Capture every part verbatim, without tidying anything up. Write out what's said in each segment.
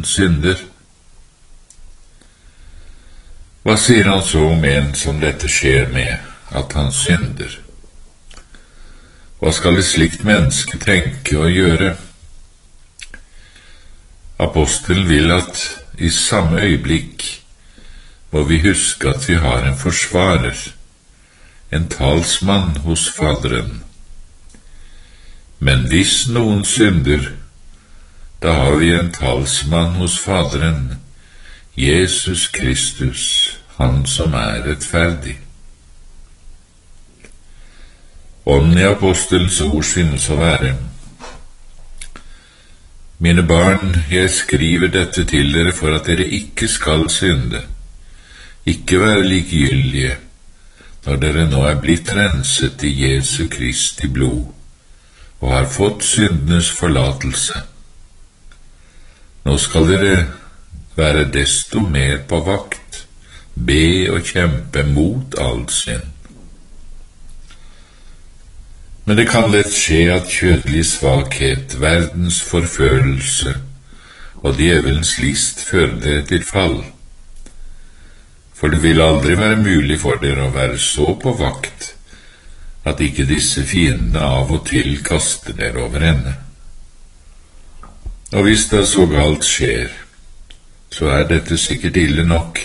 uten synder. Hva sier han så om en som dette skjer med, at han synder? Hva skal et slikt menneske tenke og gjøre? Apostelen vil at i samme øyeblikk må vi huske at vi har en forsvarer, en talsmann hos Faderen. Men hvis noen synder, da har vi en talsmann hos Faderen, Jesus Kristus, han som er rettferdig. Ånden i apostelens ord synes å være: Mine barn, jeg skriver dette til dere for at dere ikke skal synde, ikke være likegyldige, når dere nå er blitt renset i Jesu Kristi blod, og har fått syndenes forlatelse. Nå skal dere være desto mer på vakt, be og kjempe mot all synd. Men det kan lett skje at kjødelig svakhet, verdens forførelse og djevelens list fører dere til fall. For det vil aldri være mulig for dere å være så på vakt at ikke disse fiendene av og til kaster dere over ende. Og hvis det så galt skjer, så er dette sikkert ille nok.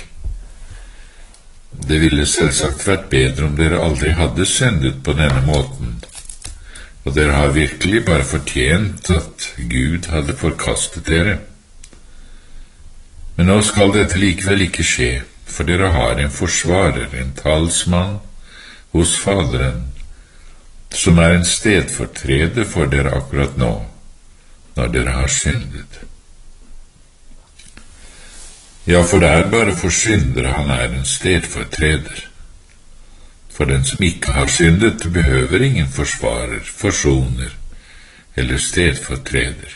Det ville selvsagt vært bedre om dere aldri hadde syndet på denne måten, og dere har virkelig bare fortjent at Gud hadde forkastet dere. Men nå skal dette likevel ikke skje, for dere har en forsvarer, en talsmann hos Faderen, som er en stedfortreder for dere akkurat nå, når dere har syndet. Ja, for det er bare for syndere han er en stedfortreder. For den som ikke har syndet, behøver ingen forsvarer, forsoner eller stedfortreder.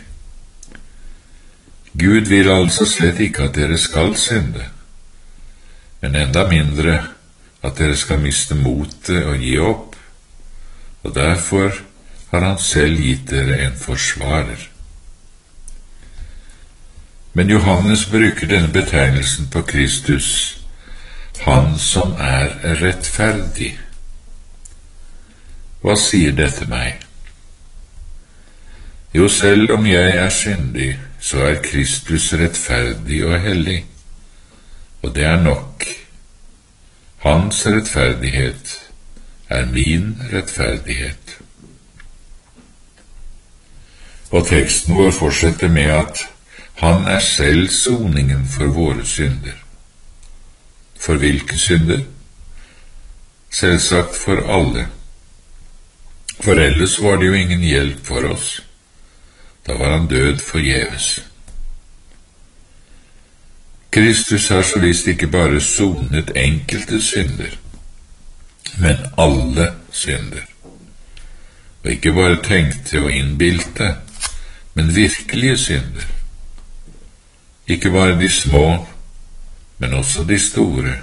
Gud vil altså slett ikke at dere skal synde, men enda mindre at dere skal miste motet og gi opp, og derfor har han selv gitt dere en forsvarer. Men Johannes bruker denne betegnelsen på Kristus, han som er rettferdig. Hva sier dette meg? Jo, selv om jeg er syndig, så er Kristus rettferdig og hellig, og det er nok. Hans rettferdighet er min rettferdighet. Og teksten vår fortsetter med at han er selv soningen for våre synder. For hvilke synder? Selvsagt for alle. For ellers var det jo ingen hjelp for oss. Da var han død forgjeves. Kristus har så visst ikke bare sonet enkelte synder, men alle synder. Og ikke bare tenkte og innbilte, men virkelige synder. Ikke bare de små, men også de store.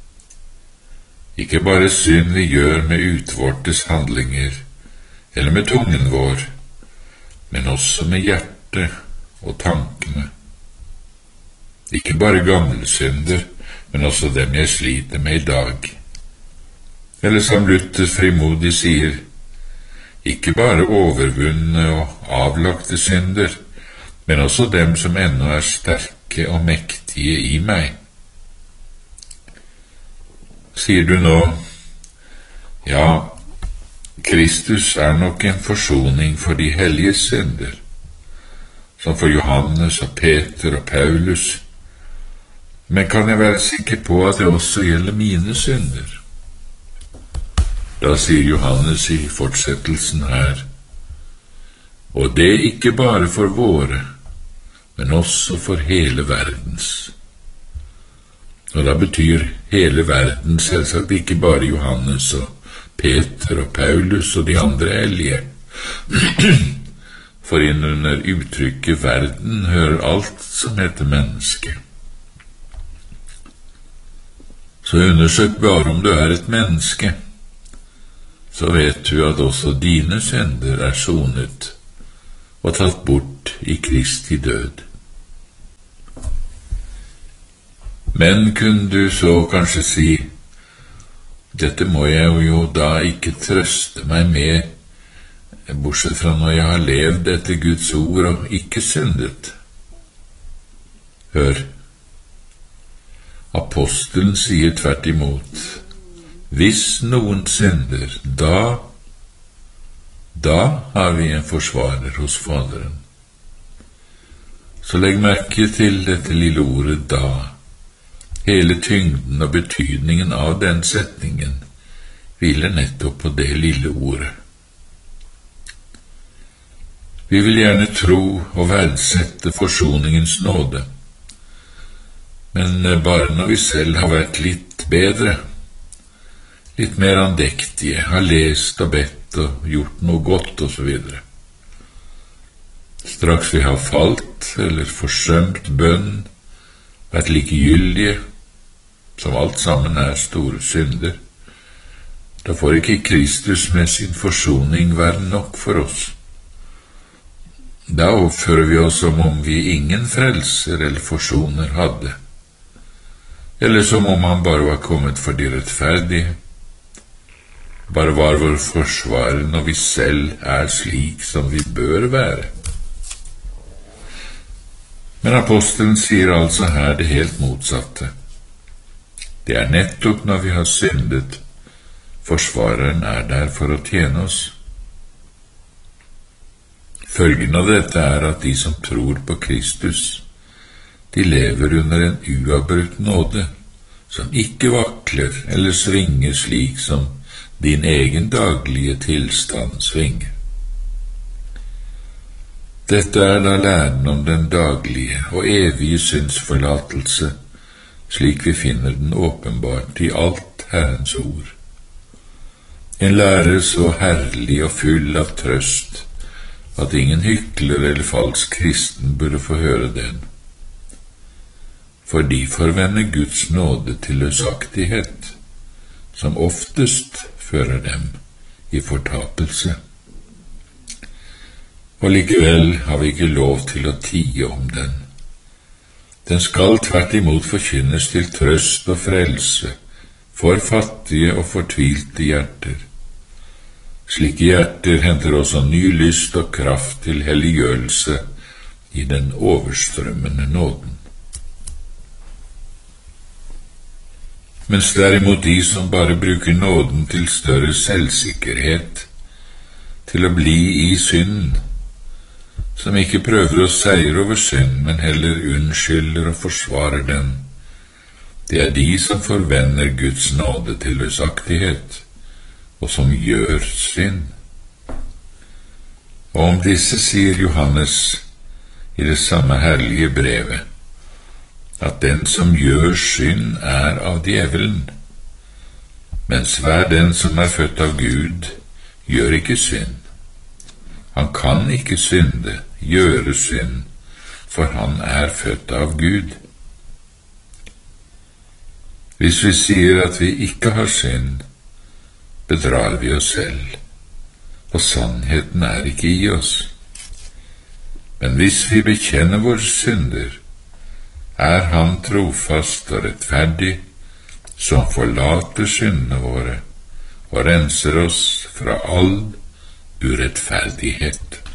Ikke bare synd vi gjør med utvortes handlinger, eller med tungen vår, men også med hjertet og tankene. Ikke bare gamle synder, men også dem jeg sliter med i dag. Eller som Luther frimodig sier, ikke bare overvunne og avlagte synder, men også dem som ennå er sterke og mektige i meg. Sier du nå, ja, Kristus er nok en forsoning for de hellige synder, som for Johannes og Peter og Paulus, men kan jeg være sikker på at det også gjelder mine synder? Da sier Johannes i fortsettelsen her, og det ikke bare for våre, men også for hele verdens. Og da betyr hele verden selvsagt ikke bare Johannes og Peter og Paulus og de andre hellige. For innunder uttrykket verden hører alt som heter menneske. Så undersøk bare om du er et menneske, så vet du at også dine synder er sonet og tatt bort i Kristi død. Men kunne du så kanskje si, dette må jeg jo da ikke trøste meg med, bortsett fra når jeg har levd etter Guds ord og ikke syndet. Hør, apostelen sier tvert imot, hvis noen synder, da, da har vi en forsvarer hos Faderen. Så legg merke til dette lille ordet da. Hele tyngden og betydningen av den setningen hviler nettopp på det lille ordet. Vi vil gjerne tro og verdsette forsoningens nåde, men bare når vi selv har vært litt bedre, litt mer andektige, har lest og bedt og gjort noe godt og så videre. Straks vi har falt eller forsømt bønn, vært likegyldige, som alt sammen er store synder, da får ikke Kristus med sin forsoning være nok for oss. Da oppfører vi oss som om vi ingen frelser eller forsoner hadde, eller som om han bare var kommet for de rettferdige, bare var vår forsvarer når vi selv er slik som vi bør være. Men apostelen sier altså her det helt motsatte. Det er nettopp når vi har syndet, forsvareren er der for å tjene oss. Følgen av dette er at de som tror på Kristus, de lever under en uavbrutt nåde, som ikke vakler eller svinger slik som din egen daglige tilstand svinger. Dette er da læren om den daglige og evige syndsforlatelse, slik vi finner den åpenbart i alt Herrens ord. En lære så herlig og full av trøst, at ingen hykler eller falsk kristen burde få høre den. For de forvender Guds nåde til løsaktighet, som oftest fører dem i fortapelse. Og likevel har vi ikke lov til å tie om den. Den skal tvert imot forkynnes til trøst og frelse for fattige og fortvilte hjerter. Slike hjerter henter også ny lyst og kraft til helliggjørelse i den overstrømmende nåden. Mens derimot de som bare bruker nåden til større selvsikkerhet, til å bli i synd, som ikke prøver å seire over synd, men heller unnskylder og forsvarer den, det er de som forvender Guds nåde til løsaktighet, og som gjør synd. Og om disse sier Johannes i det samme herlige brevet, at den som gjør synd er av djevelen, mens hver den som er født av Gud, gjør ikke synd. Han kan ikke synde, gjøre synd, for han er født av Gud. Hvis vi sier at vi ikke har synd, bedrar vi oss selv, og sannheten er ikke i oss. Men hvis vi bekjenner våre synder, er han trofast og rettferdig, som forlater syndene våre og renser oss fra all urettferdighet.